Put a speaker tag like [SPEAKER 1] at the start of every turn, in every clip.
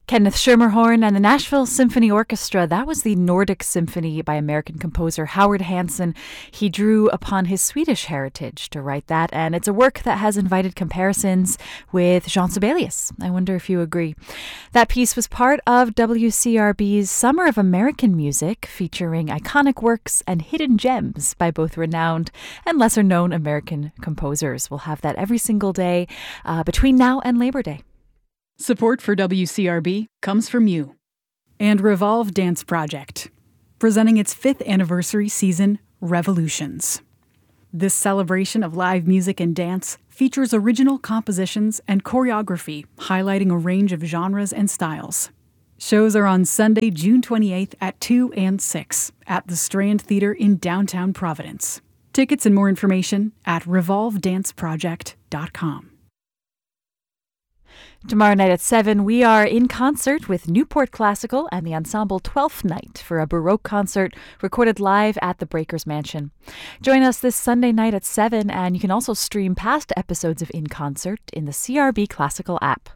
[SPEAKER 1] Kenneth Schermerhorn and the Nashville Symphony Orchestra. That was the Nordic Symphony by American composer Howard Hansen. He drew upon his Swedish heritage to write that, and it's a work that has invited comparisons with Jean Sibelius. I wonder if you agree. That piece was part of WCRB's Summer of American Music, featuring iconic works and hidden gems by both renowned and lesser-known American composers. We'll have that every single day between now and Labor Day.
[SPEAKER 2] Support for WCRB comes from you and Revolve Dance Project, presenting its 5th anniversary season, Revolutions. This celebration of live music and dance features original compositions and choreography highlighting a range of genres and styles. Shows are on Sunday, June 28th at 2 and 6 at the Strand Theater in downtown Providence. Tickets and more information at revolvedanceproject.com.
[SPEAKER 1] Tomorrow night at 7, we are in concert with Newport Classical and the Ensemble 12th Night for a Baroque concert recorded live at the Breakers Mansion. Join us this Sunday night at 7, and you can also stream past episodes of In Concert in the CRB Classical app.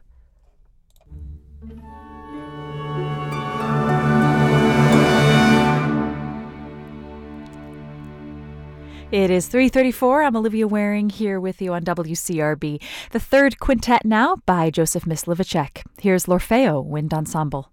[SPEAKER 1] It is 3:34. I'm Olivia Waring here with you on WCRB. The third quintet now by Joseph Myslivacek. Here's L'Orfeo Wind Ensemble.